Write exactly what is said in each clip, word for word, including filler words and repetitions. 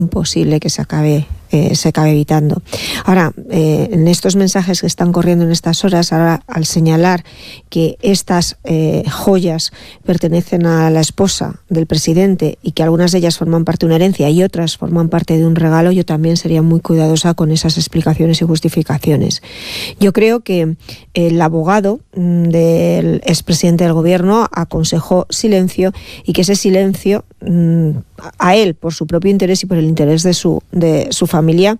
imposible que se acabe Eh, se acabe evitando. Ahora, eh, en estos mensajes que están corriendo en estas horas, ahora al señalar que estas eh, joyas pertenecen a la esposa del presidente y que algunas de ellas forman parte de una herencia y otras forman parte de un regalo, yo también sería muy cuidadosa con esas explicaciones y justificaciones. Yo creo que el abogado del expresidente del gobierno aconsejó silencio y que ese silencio a él, por su propio interés y por el interés de su, de su familia,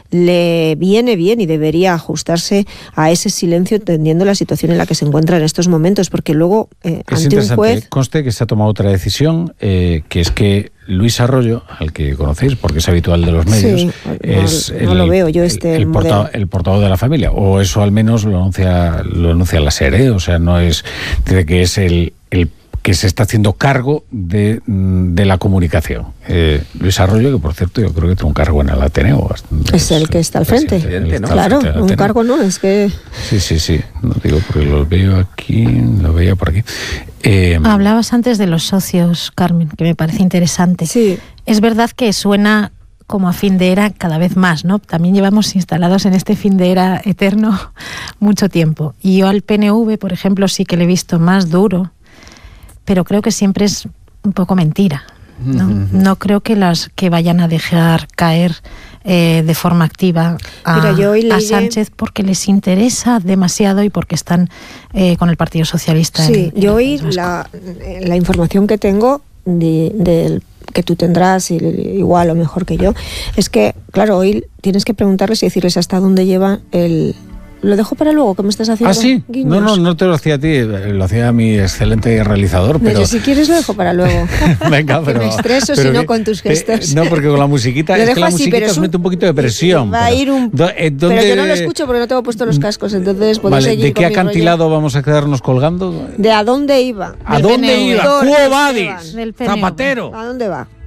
le viene bien y debería ajustarse a ese silencio entendiendo la situación en la que se encuentra en estos momentos, porque luego eh, es ante un juez... Conste que se ha tomado otra decisión, eh, que es que Luis Arroyo, al que conocéis porque es habitual de los medios, sí, es no, no el, lo veo yo este el, el, portavoz, el portavoz de la familia, o eso al menos lo anuncia, lo anuncia la SER, ¿eh? O sea, no es, dice que es el, el que se está haciendo cargo de, de la comunicación. Eh, Luis Arroyo, que por cierto yo creo que tiene un cargo en el Ateneo. Es, es el que está al frente, el, ¿no? Claro, frente un cargo no, es que... Sí, sí, sí, no digo porque lo veo aquí, lo veía por aquí. Eh, Hablabas antes de los socios, Carmen, que me parece interesante. Sí. Es verdad que suena como a fin de era cada vez más, ¿no? También llevamos instalados en este fin de era eterno mucho tiempo. Y yo al P N V, por ejemplo, sí que le he visto más duro, pero creo que siempre es un poco mentira, ¿no? Uh-huh. No creo que las que vayan a dejar caer eh, de forma activa a, Mira, yo hoy leí... a Sánchez porque les interesa demasiado y porque están eh, con el Partido Socialista. Sí, en, yo en hoy la, la información que tengo de, del que tú tendrás igual o mejor que yo, es que, claro, hoy tienes que preguntarles y decirles hasta dónde lleva el... Lo dejo para luego, que me estás haciendo. ¿Ah, sí? Guiños. No, no, no te lo hacía a ti, lo hacía a mi excelente realizador. Pero... No, yo si quieres lo dejo para luego. Venga, pero... Que me estreso si no con tus gestos. Eh, no, porque con la musiquita, lo es que la así, musiquita os mete un poquito de presión. Va a ir un... Do, eh, ¿dónde... Pero yo no lo escucho porque no tengo puesto los cascos, entonces puedo vale, seguir. ¿de qué acantilado rollo? Vamos a quedarnos colgando? ¿De a dónde iba? ¿A dónde iba? ¡Quo vadis! Del Zapatero. ¿A dónde va?